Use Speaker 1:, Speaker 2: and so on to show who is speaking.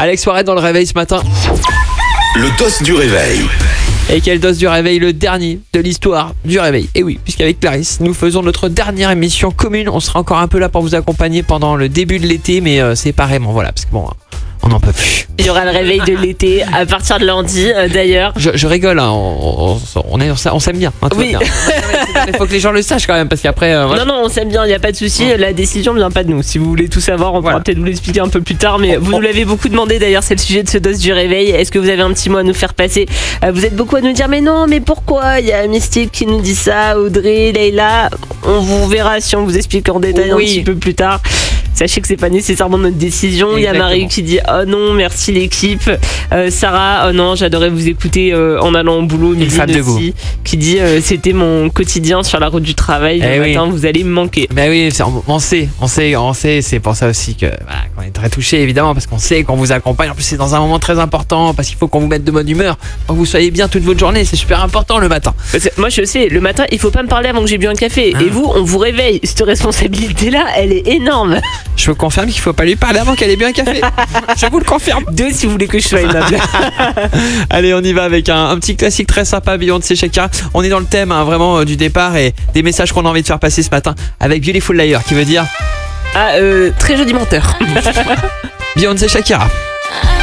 Speaker 1: Alex Soirée dans le réveil ce matin.
Speaker 2: Le dos du réveil.
Speaker 1: Et quel dos du réveil, le dernier de l'histoire du réveil. Et oui, puisqu'avec Clarisse, nous faisons notre dernière émission commune. On sera encore un peu là pour vous accompagner pendant le début de l'été, mais séparément, voilà, parce que bon, on n'en peut plus.
Speaker 3: Il y aura le réveil de l'été à partir de lundi, d'ailleurs.
Speaker 1: Je rigole, hein, on s'aime bien. Hein, tout
Speaker 3: Oui.
Speaker 1: va bien. Il faut que les gens le sachent quand même, parce qu'après... voilà.
Speaker 3: Non, on s'aime bien, il n'y a pas de souci. La décision vient pas de nous. Si vous voulez tout savoir, on pourra peut-être vous l'expliquer un peu plus tard. Mais vous nous l'avez beaucoup demandé, d'ailleurs, c'est le sujet de ce dos du réveil. Est-ce que vous avez un petit mot à nous faire passer? Vous êtes beaucoup à nous dire, mais non, mais pourquoi? Il y a Mystique qui nous dit ça, Audrey, Leïla. On vous verra si on vous explique en détail un petit peu plus tard. Sachez que c'est pas nécessairement notre décision. Il y a Marie qui dit oh non merci l'équipe. Sarah oh non j'adorais vous écouter en allant au boulot. Mylène aussi qui dit c'était mon quotidien sur la route du travail. Le matin vous allez me manquer.
Speaker 1: Ben oui on sait c'est pour ça aussi que voilà, qu'on est très touché évidemment parce qu'on sait qu'on vous accompagne. En plus c'est dans un moment très important parce qu'il faut qu'on vous mette de bonne humeur pour que vous soyez bien toute votre journée. C'est super important le matin.
Speaker 3: Moi je sais le matin il faut pas me parler avant que j'ai bu un café. Et vous on vous réveille. Cette responsabilité là elle est énorme.
Speaker 1: Je vous confirme qu'il faut pas lui parler avant qu'elle ait bu un café. Je vous le confirme.
Speaker 3: 2 si vous voulez que je sois aimable.
Speaker 1: Allez, on y va avec un petit classique très sympa, Beyoncé Shakira. On est dans le thème vraiment du départ et des messages qu'on a envie de faire passer ce matin avec Beautiful Liar qui veut dire
Speaker 3: très joli menteur.
Speaker 1: Beyoncé Shakira.